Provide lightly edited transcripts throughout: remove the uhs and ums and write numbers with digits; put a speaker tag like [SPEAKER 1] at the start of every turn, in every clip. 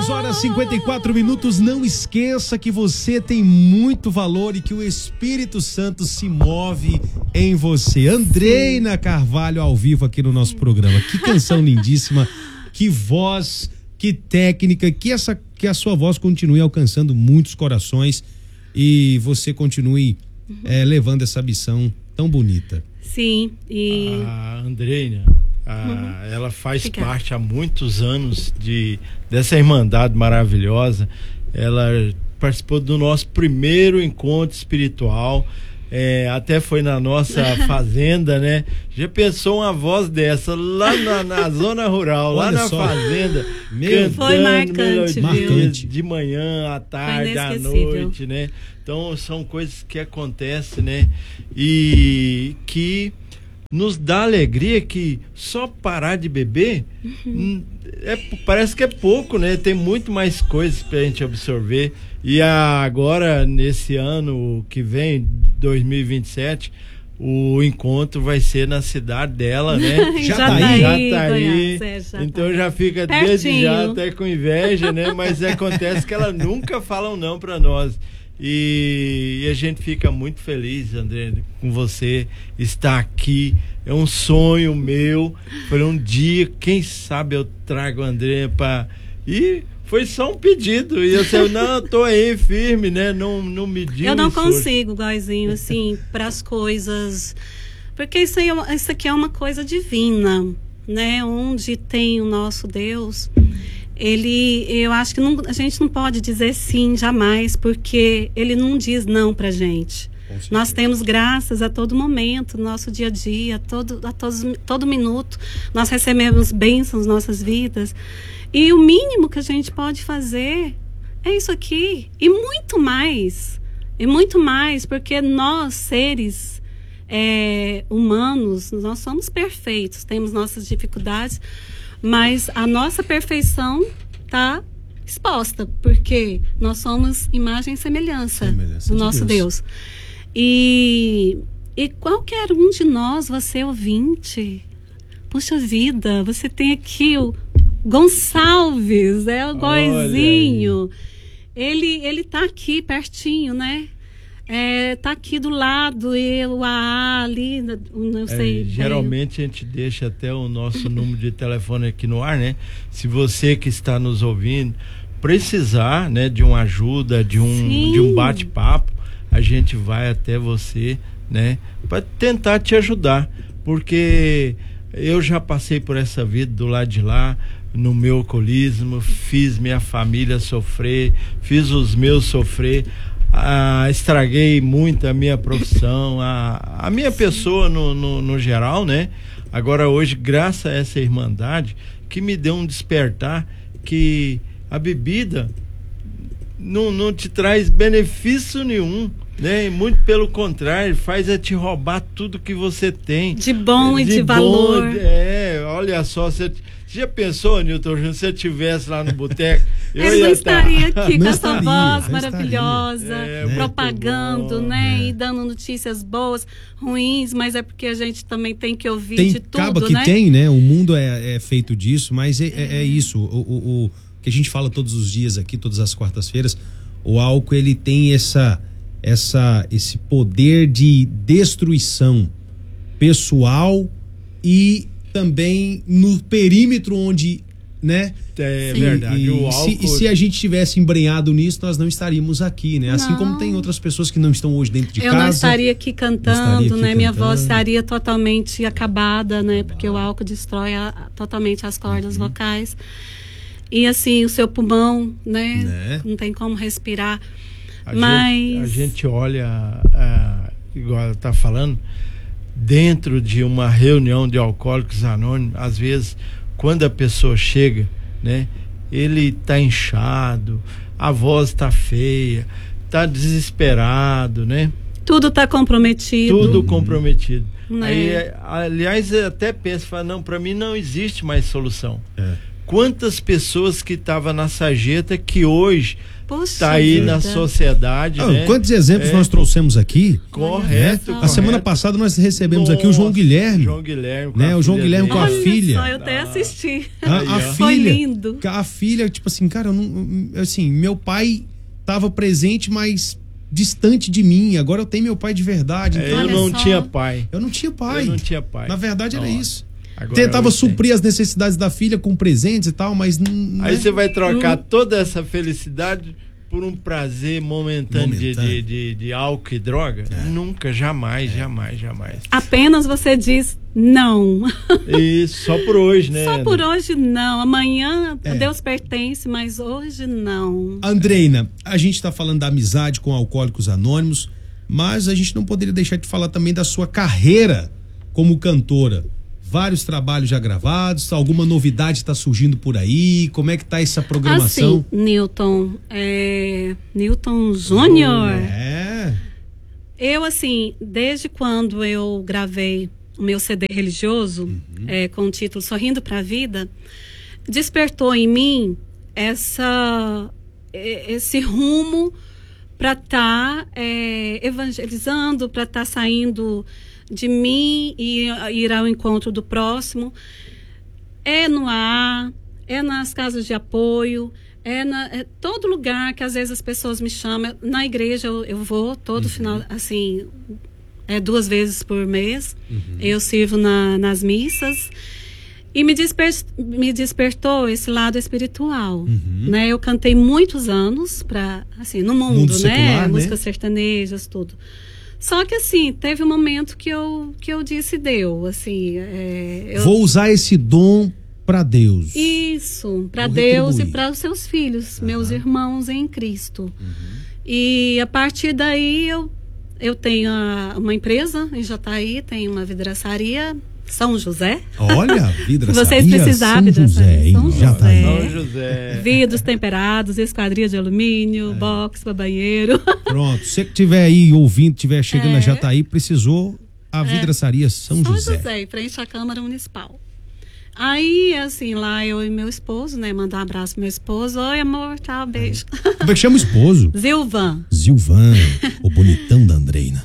[SPEAKER 1] 6h54. Não esqueça que você tem muito valor e que o Espírito Santo se move em você. Andreina Carvalho ao vivo aqui no nosso programa. Que canção lindíssima, que voz, que técnica, que a sua voz continue alcançando muitos corações e você continue levando essa missão tão bonita.
[SPEAKER 2] Sim, e...
[SPEAKER 3] A Andreina, ela faz parte há muitos anos dessa irmandade maravilhosa. Ela participou do nosso primeiro encontro espiritual, até foi na nossa fazenda, né? Já pensou uma voz dessa lá na zona rural, lá na fazenda, cantando,
[SPEAKER 2] foi marcante,
[SPEAKER 3] de manhã, à tarde, à noite, né? Então são coisas que acontecem, né? E que nos dá alegria que só parar de beber parece que é pouco, né? Tem muito mais coisas pra gente absorver. E agora, nesse ano que vem, 2027, o encontro vai ser na cidade dela, né?
[SPEAKER 2] Jataí.
[SPEAKER 3] Então já fica desde já até com inveja, né? Mas acontece que ela nunca fala um não pra nós. E a gente fica muito feliz, André, com você estar aqui. É um sonho meu. Foi um dia, quem sabe eu trago o André e foi só um pedido. E eu sei, não, eu tô aí firme, né? Não me diga.
[SPEAKER 2] Eu não consigo, Góizinho, assim, para as coisas. Porque isso aqui é uma coisa divina, né? Onde tem o nosso Deus. Eu acho que a gente não pode dizer sim jamais, porque ele não diz não pra gente. Nós temos graças a todo momento, no nosso dia a dia, todo minuto, nós recebemos bênçãos nas nossas vidas. E o mínimo que a gente pode fazer é isso aqui. E muito mais, porque nós, seres humanos, nós somos perfeitos, temos nossas dificuldades, mas a nossa perfeição está exposta, porque nós somos imagem e semelhança do nosso Deus. E qualquer um de nós, você ouvinte, puxa vida, você tem aqui o Gonçalves, o Góizinho. Ele tá aqui pertinho, né? Tá aqui do lado, ali, não sei.
[SPEAKER 3] Geralmente a gente deixa até o nosso número de telefone aqui no ar, né? Se você que está nos ouvindo precisar, né, de uma ajuda, de um bate-papo, a gente vai até você, né, para tentar te ajudar, porque eu já passei por essa vida do lado de lá, no meu alcoolismo, fiz minha família sofrer, fiz os meus sofrer. Estraguei muito a minha profissão, a minha pessoa no geral, né? Agora hoje, graças a essa irmandade que me deu um despertar, que a bebida não te traz benefício nenhum, né? Muito pelo contrário, faz te roubar tudo que você tem
[SPEAKER 2] de bom e de valor.
[SPEAKER 3] Olha só, você já pensou, Nilton Júnior, se eu estivesse lá no boteco,
[SPEAKER 2] eu não estaria aqui com essa voz maravilhosa, propagando, né? E dando notícias boas, ruins, mas é porque a gente também tem que ouvir de tudo,
[SPEAKER 1] acaba que
[SPEAKER 2] né?
[SPEAKER 1] tem, né? O mundo é feito disso, mas é isso. O que a gente fala todos os dias aqui, todas as quartas-feiras, o álcool, ele tem esse poder de destruição pessoal e também no perímetro onde, né?
[SPEAKER 3] É verdade. O álcool...
[SPEAKER 1] E se a gente tivesse embrenhado nisso, nós não estaríamos aqui, né? Assim como tem outras pessoas que não estão hoje dentro de casa.
[SPEAKER 2] Eu não estaria aqui cantando, né? Minha voz estaria totalmente acabada, né? Porque o álcool destrói totalmente as cordas vocais. E assim, o seu pulmão, né? Não tem como respirar.
[SPEAKER 3] A gente olha, igual ela está falando, dentro de uma reunião de alcoólicos anônimos, às vezes, quando a pessoa chega, né, ele está inchado, a voz está feia, está desesperado, né?
[SPEAKER 2] Tudo está comprometido.
[SPEAKER 3] Tudo comprometido. Aí, aliás, até pensa, fala, não, para mim não existe mais solução. quantas pessoas que estavam na sarjeta que hoje
[SPEAKER 2] Poxa
[SPEAKER 3] aí
[SPEAKER 2] vida.
[SPEAKER 3] na sociedade, né?
[SPEAKER 1] Quantos exemplos nós trouxemos aqui?
[SPEAKER 3] Correto.
[SPEAKER 1] A semana passada nós recebemos aqui o João Guilherme.
[SPEAKER 3] João Guilherme,
[SPEAKER 1] né? O João Guilherme com a
[SPEAKER 2] Olha
[SPEAKER 1] filha.
[SPEAKER 2] só, eu até assisti.
[SPEAKER 1] A
[SPEAKER 2] Foi
[SPEAKER 1] filha.
[SPEAKER 2] lindo.
[SPEAKER 1] A filha, tipo assim, cara, eu não, assim, meu pai tava presente, mas distante de mim. Agora eu tenho meu pai de verdade. Então,
[SPEAKER 3] eu
[SPEAKER 2] Olha
[SPEAKER 3] não
[SPEAKER 2] só.
[SPEAKER 3] tinha pai.
[SPEAKER 1] eu não tinha pai.
[SPEAKER 3] Eu não tinha pai.
[SPEAKER 1] Na verdade era
[SPEAKER 3] Nossa.
[SPEAKER 1] isso.
[SPEAKER 3] Agora
[SPEAKER 1] Tentava
[SPEAKER 3] eu
[SPEAKER 1] suprir as necessidades da filha com presentes e tal, mas não.
[SPEAKER 3] Aí você vai trocar toda essa felicidade por um prazer momentâneo, de álcool e droga? Nunca, jamais.
[SPEAKER 2] Apenas você diz não.
[SPEAKER 3] Isso, só por hoje, né?
[SPEAKER 2] Só por hoje não. Amanhã a Deus pertence, mas hoje não.
[SPEAKER 1] Andreina, a gente tá falando da amizade com Alcoólicos Anônimos, mas a gente não poderia deixar de falar também da sua carreira como cantora. Vários trabalhos já gravados, alguma novidade está surgindo por aí? Como é que tá essa programação?
[SPEAKER 2] Assim, Newton Júnior. Eu, assim, desde quando eu gravei o meu CD religioso, com o título Sorrindo pra Vida, despertou em mim esse rumo para estar evangelizando, para estar saindo de mim e ir ao encontro do próximo. É no ar, é nas casas de apoio, é todo lugar que às vezes as pessoas me chamam. Na igreja eu vou todo final, assim, 2 vezes por mês. Eu sirvo nas missas. E me despertou esse lado espiritual, né? Eu cantei muitos anos no mundo, né?
[SPEAKER 1] Secular,
[SPEAKER 2] Músicas sertanejas, tudo. Só que, assim, teve um momento que eu disse, assim...
[SPEAKER 1] Vou usar esse dom para Deus.
[SPEAKER 2] Isso, para Deus e para os seus filhos, meus irmãos em Cristo. E a partir daí eu tenho uma empresa em Jataí, tenho uma vidraçaria... São José.
[SPEAKER 1] Olha, vidraçaria
[SPEAKER 2] vocês precisarem
[SPEAKER 1] São José,
[SPEAKER 2] São
[SPEAKER 1] Jataí.
[SPEAKER 3] São José.
[SPEAKER 2] Vidros temperados, esquadria de alumínio, box para banheiro.
[SPEAKER 1] Pronto, você que estiver aí ouvindo, estiver chegando a Jataí, precisou a vidraçaria São José.
[SPEAKER 2] São José, em frente à Câmara Municipal. Aí, assim, lá eu e meu esposo, né? Mandar um abraço pro meu esposo. Oi, amor, tchau, beijo.
[SPEAKER 1] Como é que chama o esposo?
[SPEAKER 2] Zilvan,
[SPEAKER 1] o bonitão da Andreina.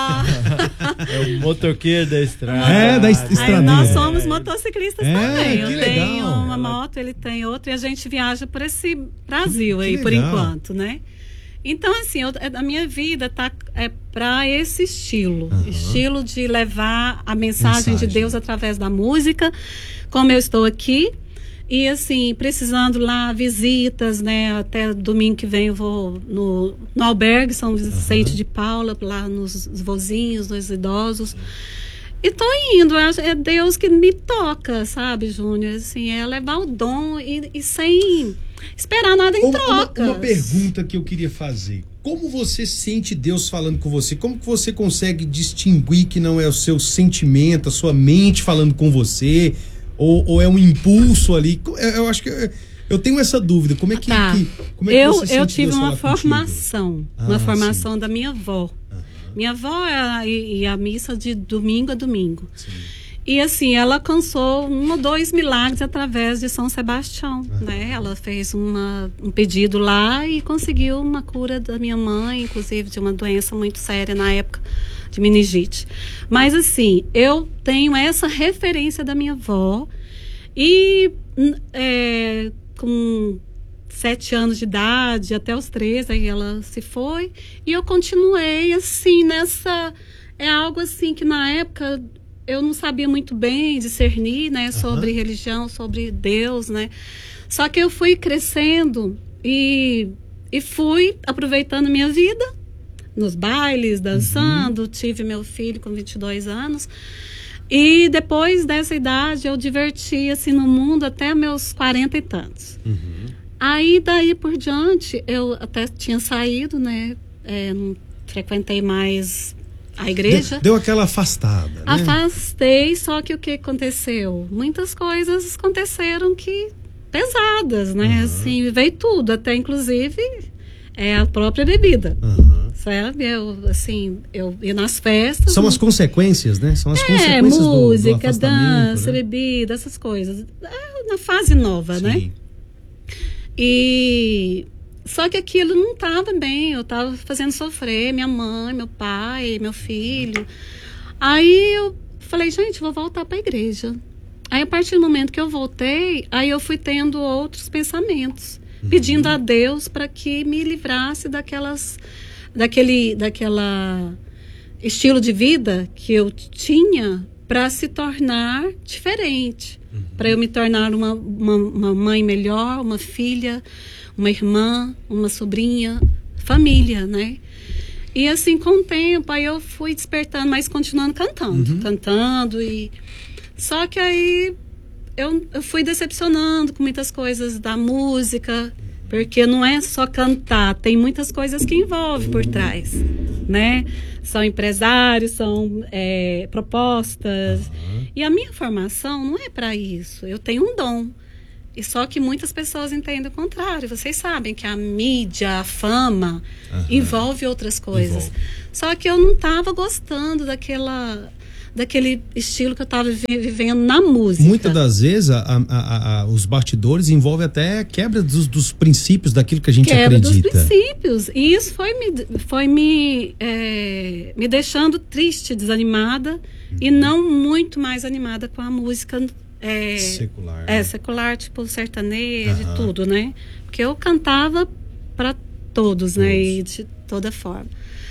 [SPEAKER 3] É o motoqueiro da estrada.
[SPEAKER 1] Da
[SPEAKER 2] Aí
[SPEAKER 1] estradeira.
[SPEAKER 2] nós somos motociclistas também. Eu
[SPEAKER 1] que
[SPEAKER 2] tenho
[SPEAKER 1] legal.
[SPEAKER 2] uma moto, ele tem outra, e a gente viaja por esse Brasil aí,
[SPEAKER 1] Que
[SPEAKER 2] por
[SPEAKER 1] legal.
[SPEAKER 2] enquanto, né? Então, assim, a minha vida para esse estilo de levar a mensagem de Deus através da música, como eu estou aqui. E, assim, precisando lá visitas, né? Até domingo que vem eu vou no albergue São Vicente de Paula, lá nos vozinhos, nos idosos. E tô indo, é Deus que me toca, sabe, Júnior? Assim, é levar o dom e sem esperar nada em troca.
[SPEAKER 1] Uma pergunta que eu queria fazer. Como você sente Deus falando com você? Como que você consegue distinguir que não é o seu sentimento, a sua mente falando com você? Ou é um impulso ali? Eu acho que eu tenho essa dúvida. Como é que você sente
[SPEAKER 2] eu tive
[SPEAKER 1] Deus
[SPEAKER 2] uma
[SPEAKER 1] falar
[SPEAKER 2] formação,
[SPEAKER 1] sim.
[SPEAKER 2] da minha avó. Minha avó ia à missa de domingo a domingo. Sim. E assim, ela alcançou 1 ou 2 milagres através de São Sebastião, né? Ela fez um pedido lá e conseguiu uma cura da minha mãe, inclusive de uma doença muito séria na época, de meningite. Mas assim, eu tenho essa referência da minha avó e com 7 anos de idade, até os 13, aí ela se foi, e eu continuei assim nessa... É algo assim que na época eu não sabia muito bem discernir, né, sobre religião, sobre Deus, né? Só que eu fui crescendo e fui aproveitando minha vida nos bailes, dançando. Tive meu filho com 22 anos. E depois dessa idade eu diverti assim no mundo até meus 40 e tantos. Aí daí por diante eu até tinha saído, né? Não frequentei mais a igreja.
[SPEAKER 1] Deu aquela afastada, né?
[SPEAKER 2] Afastei, só que o que aconteceu? Muitas coisas aconteceram que pesadas, né? Assim, veio tudo, até inclusive a própria bebida. Sabe? Eu ia nas festas.
[SPEAKER 1] São as consequências, né? São as consequências
[SPEAKER 2] música,
[SPEAKER 1] do
[SPEAKER 2] dança,
[SPEAKER 1] né?
[SPEAKER 2] bebida, essas coisas. na fase nova,
[SPEAKER 1] Sim.
[SPEAKER 2] né? E só que aquilo não estava bem, eu estava fazendo sofrer minha mãe, meu pai, meu filho. Aí eu falei, gente, vou voltar para a igreja. Aí a partir do momento que eu voltei, aí eu fui tendo outros pensamentos, pedindo a Deus para que me livrasse daquela estilo de vida que eu tinha, para se tornar diferente, para eu me tornar uma mãe melhor, uma filha, uma irmã, uma sobrinha, família, né? E assim, com o tempo, aí eu fui despertando, mas continuando cantando, e só que aí eu fui decepcionando com muitas coisas da música, porque não é só cantar, tem muitas coisas que envolve por trás, né? São empresários, são propostas. E a minha formação não é para isso. Eu tenho um dom. E só que muitas pessoas entendem o contrário. Vocês sabem que a mídia, a fama, envolve outras coisas. Só que eu não estava gostando daquele estilo que eu estava vivendo na música.
[SPEAKER 1] Muitas das vezes os bastidores envolvem até quebra dos princípios daquilo que a gente acredita.
[SPEAKER 2] Quebra dos princípios. E isso foi me deixando triste, desanimada, e não muito mais animada com a música
[SPEAKER 1] secular.
[SPEAKER 2] Secular, tipo sertanejo e tudo, né? Porque eu cantava para todos, né? E de toda forma.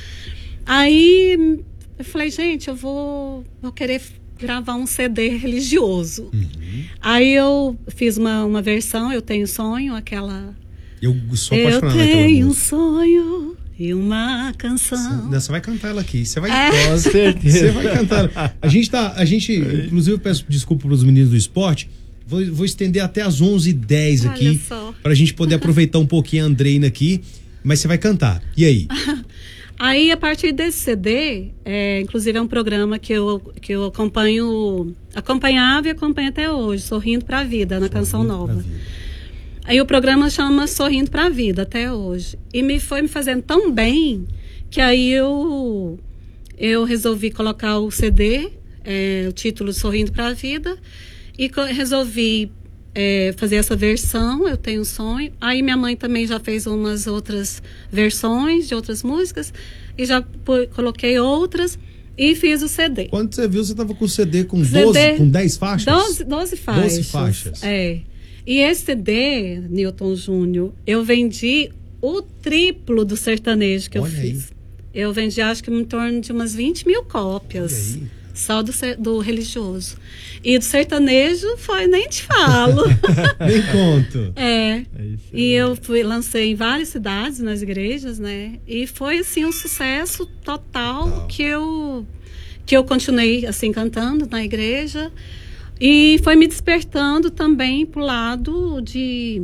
[SPEAKER 2] Aí eu falei, gente, eu vou querer gravar um CD religioso. Aí eu fiz uma versão, Eu Tenho Sonho, aquela...
[SPEAKER 1] Eu sou apaixonado naquela música.
[SPEAKER 2] Eu tenho um sonho e uma canção.
[SPEAKER 1] Você vai cantar ela aqui. Você vai,
[SPEAKER 3] Com certeza.
[SPEAKER 1] Você vai cantar. A gente, inclusive, eu peço desculpa para os meninos do esporte. Vou estender até as 11h10 aqui, para a gente poder aproveitar um pouquinho a Andreina aqui. Mas você vai cantar. E aí?
[SPEAKER 2] Aí, a partir desse CD, inclusive é um programa que eu acompanhava e acompanho até hoje, Sorrindo pra Vida, na Canção Nova. Aí o programa chama Sorrindo pra Vida, até hoje. E foi me fazendo tão bem, que aí eu resolvi colocar o CD, o título Sorrindo pra Vida, e resolvi fazer essa versão, Eu Tenho um Sonho. Aí minha mãe também já fez umas outras versões de outras músicas, e já coloquei outras e fiz o CD.
[SPEAKER 1] Quando você viu, você estava com o CD com 10 faixas?
[SPEAKER 2] 12 faixas.
[SPEAKER 1] 12 faixas.
[SPEAKER 2] E esse CD, Newton Júnior, eu vendi o triplo do sertanejo que eu fiz. Eu vendi, acho que em torno de umas 20 mil cópias. Só do religioso. E do sertanejo nem te falo.
[SPEAKER 1] Nem conto.
[SPEAKER 2] E eu lancei em várias cidades, nas igrejas, né? E foi, assim, um sucesso total que eu continuei, assim, cantando na igreja. E foi me despertando também pro lado de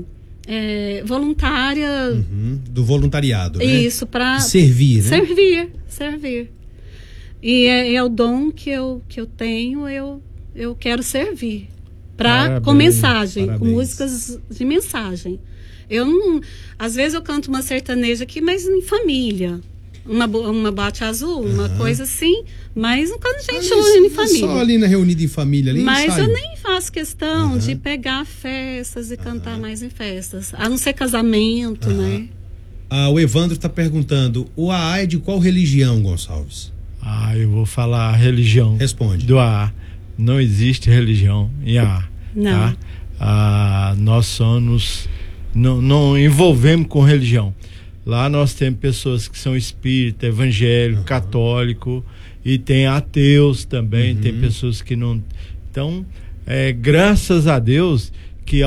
[SPEAKER 2] voluntária.
[SPEAKER 1] Do voluntariado, né?
[SPEAKER 2] Isso, para
[SPEAKER 1] servir, né?
[SPEAKER 2] Servir. E é o dom que eu tenho, eu quero servir. Com mensagem, com músicas de mensagem. Eu não... Às vezes eu canto uma sertaneja aqui, mas em família. Uma boate azul, uma coisa assim. Mas quando a gente une em família.
[SPEAKER 1] Só ali reunida em família. Ali,
[SPEAKER 2] mas eu nem faço questão de pegar festas e cantar mais em festas. A não ser casamento, né?
[SPEAKER 1] O Evandro está perguntando, o AA é de qual religião, Gonçalves?
[SPEAKER 3] Eu vou falar a religião.
[SPEAKER 1] Responde.
[SPEAKER 3] Do AA. Não existe religião em AA.
[SPEAKER 2] Não.
[SPEAKER 3] Tá? Nós somos... Não envolvemos com religião. Lá nós temos pessoas que são espírita, evangélico, católico, e tem ateus também, tem pessoas que não... Então, graças a Deus que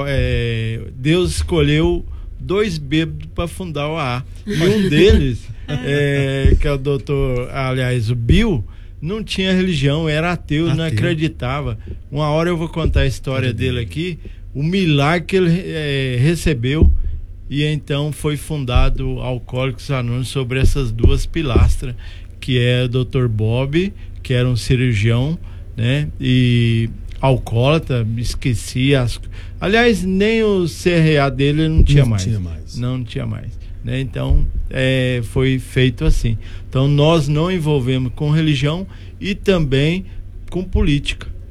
[SPEAKER 3] Deus escolheu 2 bêbados para fundar o AA. E um deles, que é o doutor, aliás, o Bill, não tinha religião, era ateu, não acreditava. Uma hora eu vou contar a história dele aqui, o milagre que ele recebeu, e então foi fundado Alcoólicos Anônimos sobre essas 2 pilastras, que é o Dr. Bob, que era um cirurgião, né, e alcoólatra, esqueci aliás, nem o CRA dele não tinha mais. Não tinha mais, né? Então foi feito assim. Então nós não envolvemos com religião e também com política,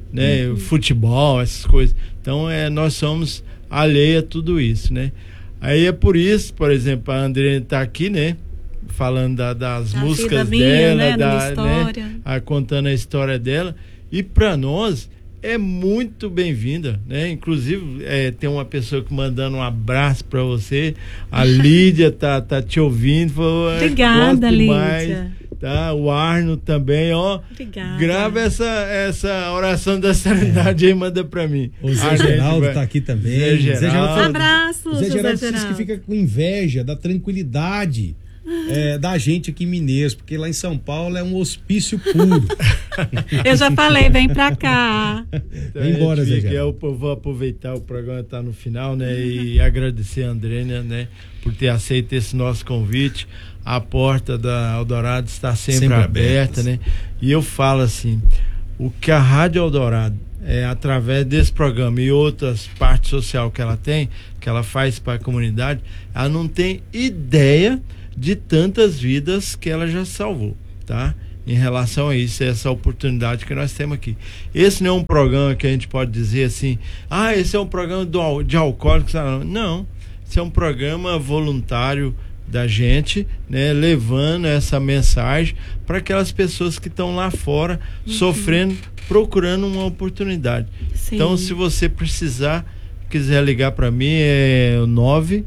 [SPEAKER 3] né? Futebol, essas coisas. Então, nós somos alheios a tudo isso, né? Aí é por isso, por exemplo, a André está aqui, né? Falando das músicas dela, né? Contando a história dela. E para nós é muito bem-vinda, né? Inclusive, tem uma pessoa que mandando um abraço para você. A Lídia tá te ouvindo. Falou,
[SPEAKER 2] obrigada, Lídia.
[SPEAKER 3] Tá? O Arno também, ó.
[SPEAKER 2] Obrigada.
[SPEAKER 3] Grava essa oração da serenidade aí, manda pra mim.
[SPEAKER 1] O Zé Geraldo tá aqui também.
[SPEAKER 3] Zé Geraldo.
[SPEAKER 2] Abraço,
[SPEAKER 1] Zé Geraldo diz que fica com inveja da tranquilidade da gente aqui em Mineiros, porque lá em São Paulo é um hospício puro.
[SPEAKER 2] Eu já falei, vem pra cá.
[SPEAKER 3] Então,
[SPEAKER 1] vem embora, Zé Geraldo.
[SPEAKER 3] Eu vou aproveitar, o programa tá no final, né? E agradecer a Andrênia, né? Por ter aceito esse nosso convite. A porta da Eldorado está sempre aberta, né? E eu falo assim, o que a Rádio Eldorado, através desse programa e outras partes sociais que ela tem, que ela faz para a comunidade, ela não tem ideia de tantas vidas que ela já salvou, tá? Em relação a isso, essa oportunidade que nós temos aqui. Esse não é um programa que a gente pode dizer assim, esse é um programa de alcoólicos. Não, esse é um programa voluntário da gente, né, levando essa mensagem para aquelas pessoas que estão lá fora sofrendo, procurando uma oportunidade.
[SPEAKER 2] Sim.
[SPEAKER 3] Então, se você quiser ligar para mim, é o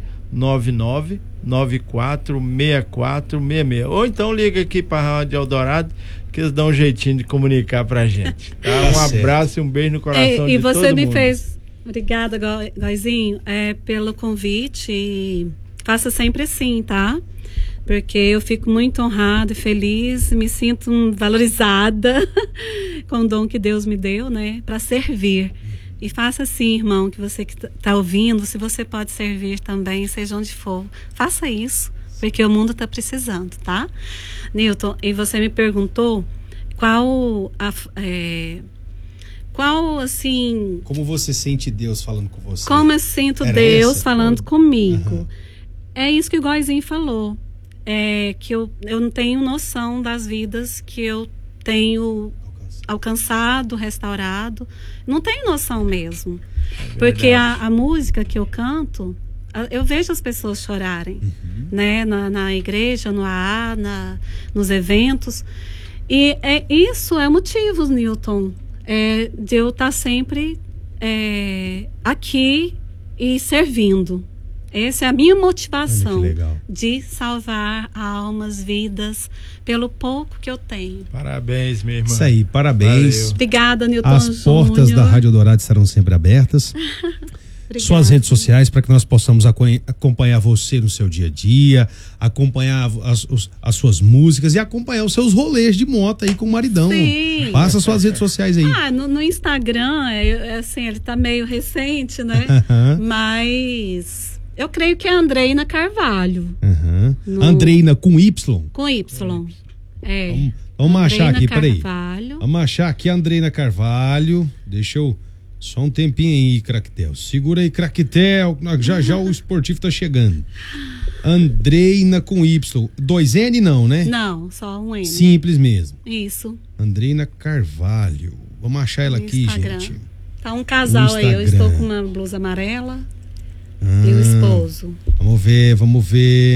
[SPEAKER 3] 999-946466. Ou então liga aqui para a Rádio Eldorado, que eles dão um jeitinho de comunicar para a gente. Tá? Um abraço e um beijo no coração de todo mundo.
[SPEAKER 2] E você me fez... Obrigada, Góizinho, pelo convite. E faça sempre assim, tá? Porque eu fico muito honrada e feliz, me sinto valorizada com o dom que Deus me deu, né? Para servir. E faça assim, irmão, que você que está ouvindo, se você pode servir também, seja onde for, faça isso, porque o mundo está precisando, tá? Newton, e você me perguntou qual, assim...
[SPEAKER 1] Como você sente Deus falando com você?
[SPEAKER 2] Como eu sinto Deus falando comigo. É isso que o Góizinho falou. Que eu não tenho noção das vidas que eu tenho alcançado, restaurado. Não tenho noção mesmo. Porque a música que eu canto, eu vejo as pessoas chorarem, né? Na igreja, no AA, nos eventos. E isso é motivo, Newton, de eu estar sempre aqui e servindo. Essa é a minha motivação de salvar almas, vidas, pelo pouco que eu tenho.
[SPEAKER 3] Parabéns, minha irmã.
[SPEAKER 1] Isso aí, parabéns.
[SPEAKER 3] Valeu.
[SPEAKER 2] Obrigada, Newton.
[SPEAKER 1] As portas da Rádio Eldorado estarão sempre abertas. Suas redes sociais, para que nós possamos acompanhar você no seu dia a dia, acompanhar as suas músicas e acompanhar os seus rolês de moto aí com o maridão.
[SPEAKER 2] Sim.
[SPEAKER 1] Passa suas redes sociais aí.
[SPEAKER 2] No Instagram, assim, ele tá meio recente, né? Mas eu creio que é Andreina Carvalho.
[SPEAKER 1] Andreina com Y?
[SPEAKER 2] Com Y.
[SPEAKER 1] Vamos achar aqui, peraí.
[SPEAKER 2] Carvalho.
[SPEAKER 1] Vamos achar aqui a Andreina Carvalho. Deixa eu... Só um tempinho aí, Craquetel. Segura aí, Craquetel. Já o esportivo tá chegando. Andreina com Y. 2N não, né?
[SPEAKER 2] Não, só um N.
[SPEAKER 1] Simples mesmo.
[SPEAKER 2] Isso.
[SPEAKER 1] Andreina Carvalho. Vamos achar ela aqui,
[SPEAKER 2] Instagram.
[SPEAKER 1] gente.
[SPEAKER 2] Tá um casal aí. Eu estou com uma blusa amarela. E o esposo.
[SPEAKER 1] Vamos ver.
[SPEAKER 2] Vamos.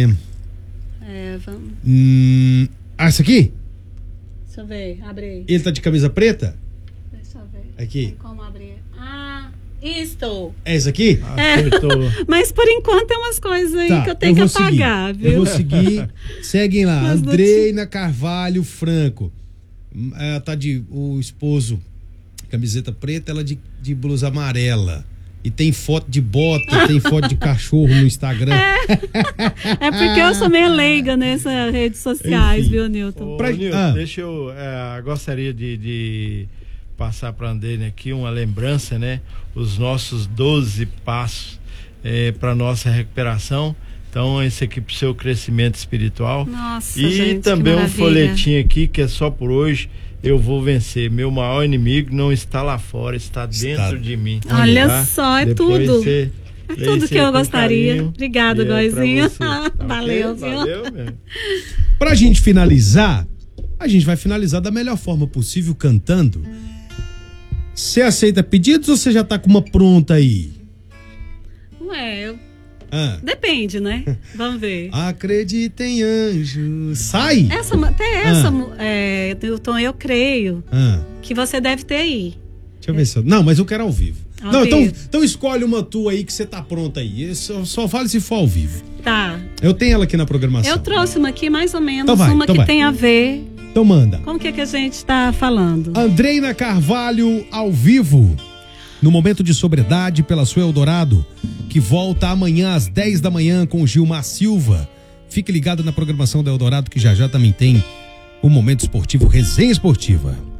[SPEAKER 1] Essa aqui?
[SPEAKER 2] Deixa eu ver. Abre aí.
[SPEAKER 1] Ele tá de camisa preta?
[SPEAKER 2] Deixa eu ver.
[SPEAKER 1] Aqui.
[SPEAKER 2] Tem como abrir? Isto.
[SPEAKER 1] É isso aqui?
[SPEAKER 2] Mas por enquanto tem umas coisas aí que eu tenho que apagar, viu?
[SPEAKER 1] Eu vou seguir. Seguem lá. Andreina Carvalho Franco. Tá o esposo, camiseta preta, ela de blusa amarela. E tem foto de bota, tem foto de cachorro no Instagram.
[SPEAKER 2] É porque eu sou meio leiga nessas redes sociais, enfim, viu, Newton?
[SPEAKER 3] Newton, deixa eu... gostaria de passar para a Andreina aqui uma lembrança, né? Os nossos 12 passos para nossa recuperação. Então, esse aqui para o seu crescimento espiritual.
[SPEAKER 2] Nossa,
[SPEAKER 3] e
[SPEAKER 2] gente,
[SPEAKER 3] também um folhetinho aqui que é só por hoje. Eu vou vencer. Meu maior inimigo não está lá fora, está dentro de mim.
[SPEAKER 2] Olha só, é
[SPEAKER 3] depois
[SPEAKER 2] tudo. É tudo que eu gostaria.
[SPEAKER 3] Carinho,
[SPEAKER 2] Obrigada, Góizinho.
[SPEAKER 3] Tá
[SPEAKER 2] Valeu,
[SPEAKER 3] valeu mesmo.
[SPEAKER 1] Pra gente finalizar, a gente vai finalizar da melhor forma possível cantando Você aceita pedidos ou você já tá com uma pronta aí?
[SPEAKER 2] Ué, depende, né? Vamos ver.
[SPEAKER 1] Acredita em anjos. Sai!
[SPEAKER 2] Então eu creio que você deve ter aí.
[SPEAKER 1] Deixa eu ver se eu... Não, mas eu quero ao vivo.
[SPEAKER 2] Vivo.
[SPEAKER 1] Então escolhe uma tua aí que você tá pronta aí. Só fale se for ao vivo.
[SPEAKER 2] Tá.
[SPEAKER 1] Eu tenho ela aqui na programação.
[SPEAKER 2] Eu trouxe uma aqui mais ou menos,
[SPEAKER 1] então vai.
[SPEAKER 2] tem a ver.
[SPEAKER 1] Então manda.
[SPEAKER 2] Como que a gente tá falando?
[SPEAKER 1] Andreina Carvalho ao vivo. No momento de sobriedade pela sua Eldorado, que volta amanhã às 10 da manhã com o Gilmar Silva. Fique ligado na programação da Eldorado, que já também tem o Momento Esportivo, Resenha Esportiva.